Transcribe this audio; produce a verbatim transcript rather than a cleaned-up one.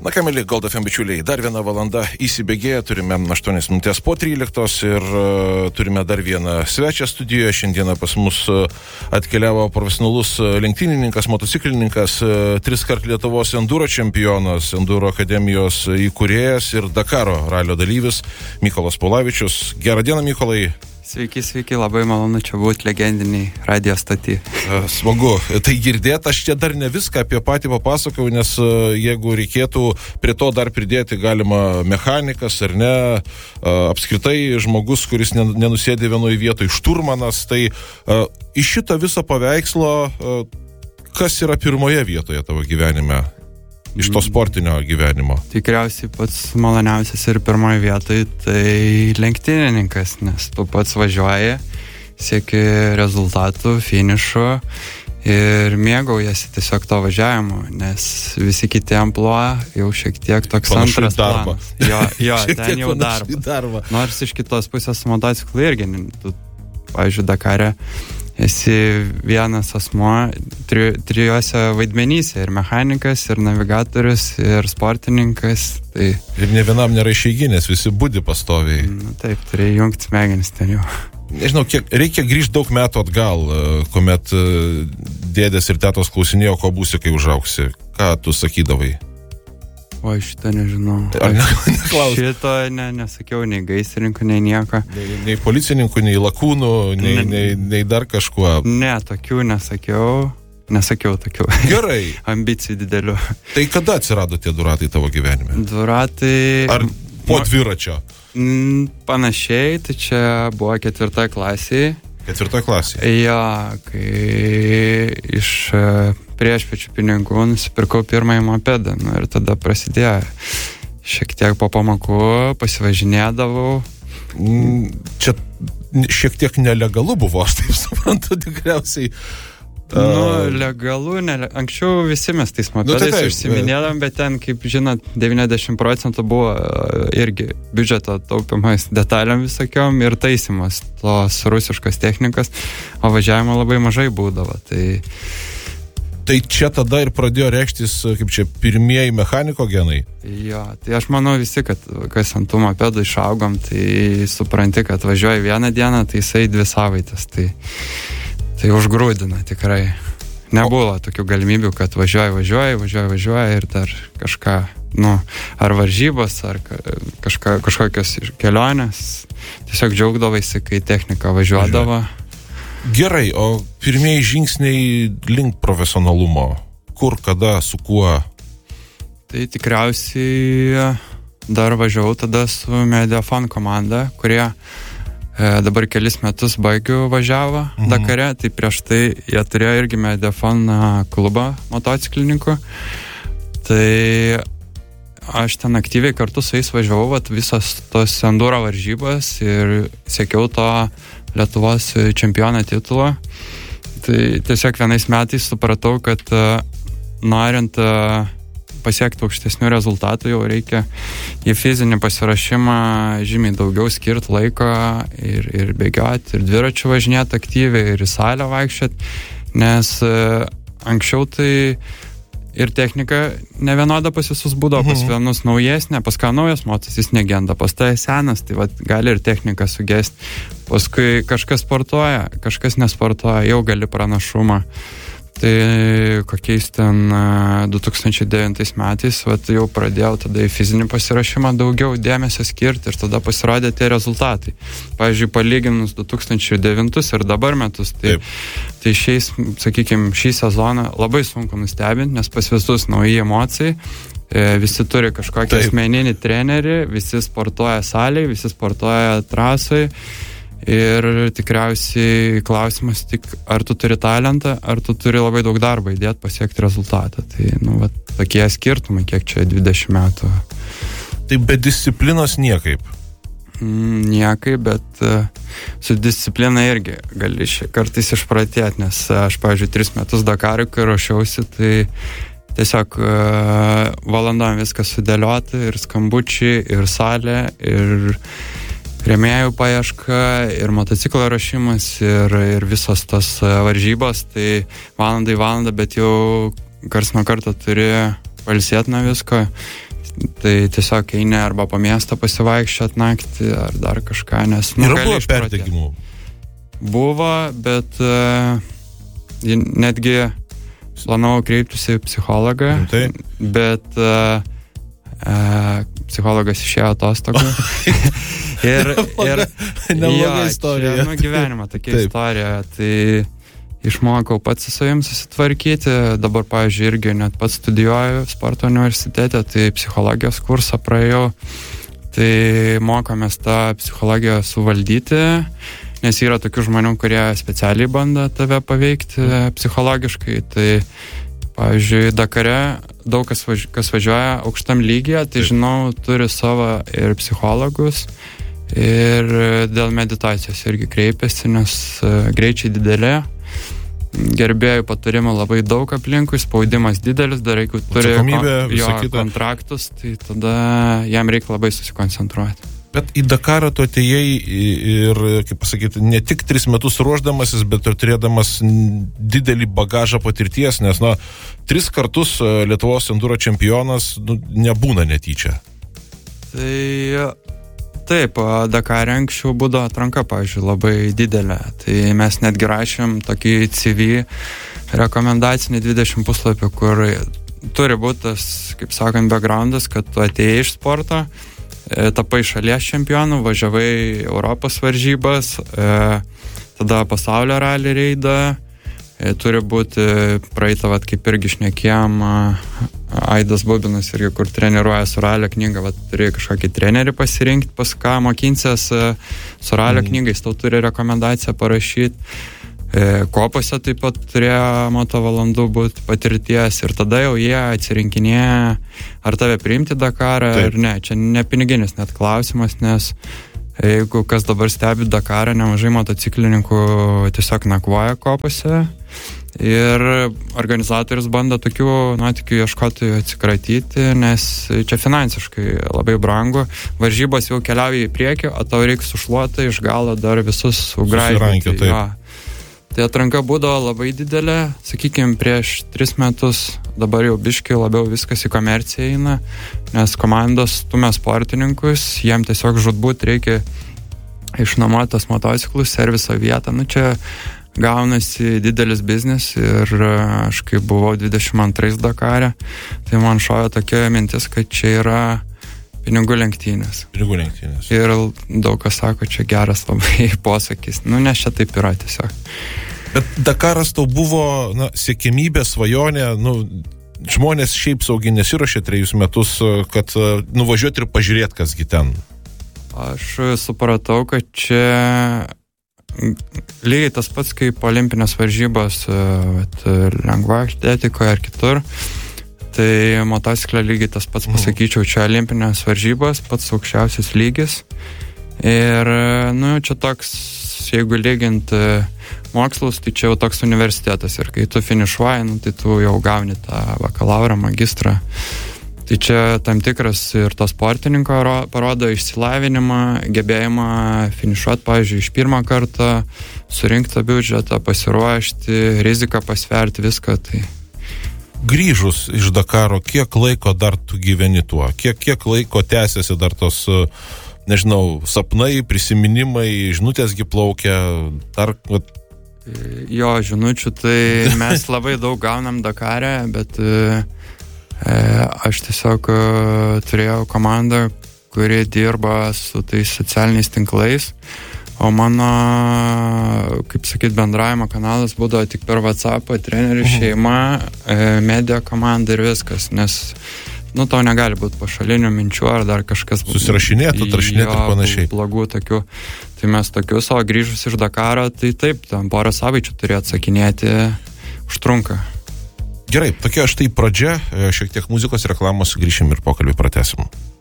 Na ką, mėly Gold F M bičiuliai, dar viena valanda įsibėgėja, turime aštuonias minutės po tryliktos ir uh, turime dar vieną svečią studijoje. Šiandieną pas mus uh, atkeliavo profesionalus uh, lenktynininkas, motociklininkas, uh, tris kart Lietuvos enduro čempionas, enduro akademijos įkūrėjas ir Dakaro ralio dalyvis Mykolas Paulavičius. Gerą dieną, Mykolai. Sveiki, sveiki, labai malonu čia būti legendiniai radio stoty. Smagu. Tai girdėt, aš čia dar ne viską apie patį papasakau, nes jeigu reikėtų prie to dar pridėti galima mechanikas ar ne, apskritai žmogus, kuris nenusėdė vienoje vietoje, šturmanas, tai iš šito viso paveikslo, kas yra pirmoje vietoje tavo gyvenime? Iš to sportinio gyvenimo. Tikriausiai pats maloniausias ir pirmoje vietoje tai lenktynininkas, nes tu pats važiuoji, sieki rezultatų, finišo ir mėgaujasi tiesiog to važiavimu, nes visi kiti ampluo jau šiek tiek toks panašu antras planas. Jo, jo ten jau darbas. Nors iš kitos pusės su motociklu irgi, tu, pavyzdžiui, Dakare esi vienas asmuo tri, trijuose vaidmenyse, ir mechanikas, ir navigatorius, ir sportininkas. Tai... Ir ne vienam nėra išeiginės, visi budi pastoviai. Nu, taip, turi jungti smegenis ten jau. Nežinau, kiek, reikia grįžti daug metų atgal, kuomet dėdės ir tetos klausinėjo, ko būsi, kai užauksi. Ką tu sakydavai? O, šitą nežinau. Ar ne, neklaus? Šito ne, nesakiau nei gaisrininkų, nei nieko. Nei, nei policininkų, nei lakūnų, nei, ne, nei, nei dar kažkuo. Ne, tokių nesakiau. Nesakiau tokių. Gerai. Ambicijų didelių. Tai kada atsirado tie du ratai tavo gyvenime? Du ratai... Ar po dviračio? Panašiai, tai čia buvo ketvirtoje klasėje. Ketvirtoje klasėje? Jo, kai iš priešpečių pinigų nusipirkau pirmąjį mopedą. Nu, ir tada prasidėjo. Šiek tiek po pamokų pasivažinėdavau. Čia šiek tiek nelegalu buvo, aš taip suprantu, tikriausiai. Nu, legalu, nele... anksčiau visi mes tais mopedais nu, tai užsiminėdam, bet ten, kaip žinot, devyniasdešimt procentų buvo irgi biudžeto taupimas detalėm visokiom ir taisymas tos rusiškos technikos, o važiavimo labai mažai būdavo. Tai... tai čia tada ir pradėjo reikštis, kaip čia, pirmieji mechaniko genai? Jo, tai aš manau visi, kad kas ant tų mopedų išaugom, tai supranti, kad važiuoji vieną dieną, tai jisai dvi savaitės, tai... Tai užgrūdina tikrai. Nebuvo tokių galimybių, kad važiuoji, važiuoji, važiuoji, važiuoji ir dar kažką, nu, ar varžybos, ar kažka, kažkokios kelionės. Tiesiog džiaugdavaisi, kai technika važiuodavo. Gerai, o pirmieji žingsniai link profesionalumo? Kur, kada, su kuo? Tai tikriausiai dar važiavau tada su Mediafon komanda, kurie dabar kelis metus baigiu važiavo mhm. Dakare, tai prieš tai jie turėjo irgi Mediafon klubą motociklininkų. Tai aš ten aktyviai kartu su jais važiavau, vat, visos tos enduro varžybos ir siekiau to Lietuvos čempiono titulo. Tai tiesiog vienais metais supratau, kad norint pasiekti aukštesnių rezultatų, jau reikia į fizinį pasiruošimą žymiai daugiau skirti laiko ir, ir bėgioti, ir dviračių važinėti aktyviai, ir į salę vaikščioti, nes anksčiau tai ir technika nevienoda pas visus būdavo, pas vienus naujesnė, pas ką naujas motas jis negenda, pas tai senas, tai vat, gali ir technika sugesti. Paskui kažkas sportuoja, kažkas nesportuoja, jau gali pranašumą. Tai kokiais ten du tūkstančiai devintais metais vat, jau pradėjau tada į fizinį pasirašymą daugiau dėmesio skirti ir tada pasirodė tie rezultatai. Pavyzdžiui, palyginus du tūkstančiai devintus ir dabar metus, tai, tai šiais, sakykime, šį sezoną labai sunku nustebinti, nes pas visus nauji emocijai, visi turi kažkokį Taip. asmeninį trenerį, visi sportuoja salėje, visi sportuoja trasai. Ir tikriausiai klausimas tik, ar tu turi talentą, ar tu turi labai daug darbo įdėti pasiekti rezultatą. Tai, nu, va, tokie skirtumai, kiek čia dvidešimt metų. Tai be disciplinos niekaip? Mm, niekaip, bet uh, su disciplina irgi gali kartais išpratėti, nes aš, pavyzdžiui, tris metus Dakarui, kai ruošiausi, tai tiesiog uh, valandom viskas sudėlioti, ir skambučiai, ir salė, ir rėmėjų paieška, ir motociklo ruošimas, ir, ir visos tos varžybos, tai valandai valandą, bet jau kars nuo karto turi pailsėti nuo visko. Tai tiesiog eini arba po miestą pasivaikščiot naktį, ar dar kažką, nes... Nu, ir buvo perdegimų? Buvo, bet uh, netgi planavau kreiptis į psichologą, tai. bet uh, uh, psichologas išėjo atostogų. ir ir nebloga istorija. Čia, nu, gyvenimo tokia Taip. istorija. Tai išmokau pats su savim susitvarkyti. Dabar, pavyzdžiui, irgi net pats studijuoju sporto universitete, tai psichologijos kursą praėjau. Tai mokomės tą psichologiją suvaldyti, nes yra tokių žmonių, kurie specialiai bando tave paveikti psichologiškai. Tai, pavyzdžiui, Dakare daug kas, važ... kas važiuoja aukštam lygyje, tai žinau, turi savo ir psichologus, ir dėl meditacijos irgi kreipiasi, nes greičiai didelė, gerbėjų patarimų labai daug aplinkui, spaudimas didelis, dar jeigu turi kon... jo kontraktus, tai tada jam reikia labai susikoncentruoti. Bet į Dakarą tu atėjai ir, kaip pasakyti, ne tik tris metus ruošdamasis, bet ir turėdamas didelį bagažą patirties, nes, na, tris kartus Lietuvos enduro čempionas nu, nebūna netyčia. Tai taip, Dakare anksčiau būdavo atranka, pavyzdžiui, labai didelė. Tai mes netgi rašėm tokį C V rekomendacinį dvidešimt puslapių, kur turi būti tas, kaip sakant, backgroundas, kad tu atėjai iš sporto, tapai šalies čempionų, važiavai Europos varžybas, tada pasaulio rally reidą, turi būti praeitą, vat, kaip irgi šnekėjom, Aidas Bubinas irgi, kur treniruoja su ralio knygą, vat, turi kažkokį trenerį pasirinkti, pas ką mokinsies su ralio mm. knygais, tau turi rekomendaciją parašyti. Kopose taip pat turėjo moto valandų būti patirties ir tada jau jie atsirinkinėja, ar tave priimti Dakarą ar ne. Čia ne piniginis net klausimas, nes jeigu kas dabar stebi Dakarą, nemažai motociklininkų tiesiog nakvoja kopose ir organizatorius bando tokių nuotykių ieškoti atsikratyti, nes čia finansiškai labai brangu. Varžybos jau keliauja į priekį, o tau reikia sušluoti iš galo dar visus sugraibyti. Tai atranka būdavo labai didelė, sakykime, prieš tris metus, dabar jau biškai labiau viskas į komerciją eina, nes komandos stumia sportininkus, jiem tiesiog žudbūt reikia išnuomoti tas motociklus, serviso vietą. Nu, čia gaunasi didelis biznis ir aš kai buvau dvidešimt antrais Dakare, tai man šojo tokia mintis, kad čia yra pinigų lenktynės. Pinigų lenktynės. Ir daug kas sako, čia geras labai posakis. Nu, nes čia taip yra tiesiog. Bet Dakaras tau buvo, na, siekimybė, svajonė, nu, žmonės šiaip saugiai nesiruošė trejus metus, kad nuvažiuoti ir pažiūrėti, kasgi ten. Aš supratau, kad čia lygiai tas pats kaip olimpinės varžybos lengva atletikoje ar kitur. Tai motociklė lygiai tas pats, pasakyčiau, čia olimpinės varžybos, pats aukščiausias lygis. Ir, nu, čia toks, jeigu lygint mokslus, tai čia jau toks universitetas. Ir kai tu finišuoji, nu, tai tu jau gauni tą bakalaurą, magistrą. Tai čia tam tikras ir to sportininko parodo išsilavinimą, gebėjimą finišuoti, pavyzdžiui, iš pirmą kartą, surinkti biudžetą, pasiruošti, riziką pasverti, viską. Tai grįžus iš Dakaro, kiek laiko dar tu gyveni tuo? Kiek, kiek laiko tęsiasi dar tos, nežinau, sapnai, prisiminimai, žinutėsgi plaukia? Dar... Jo, žinučių, tai mes labai daug gaunam Dakare, bet e, aš tiesiog e, turėjau komandą, kuri dirba su tais socialiniais tinklais, o mano, kaip sakyt, bendravimo kanalas būdavo tik per WhatsAppą, trenerių šeima, media komanda ir viskas, nes, nu, tau negali būti pašalinių minčių ar dar kažkas... Susirašinėtų, atrašinėtų ir panašiai. Blogų tokių. Tai mes tokių savo grįžus iš Dakaro, tai taip, tam porą savaičių turėjo atsakinėti, užtrunka. Gerai, tokia štai pradžia, šiek tiek muzikos reklamos, grįšim ir pokalbį pratesim.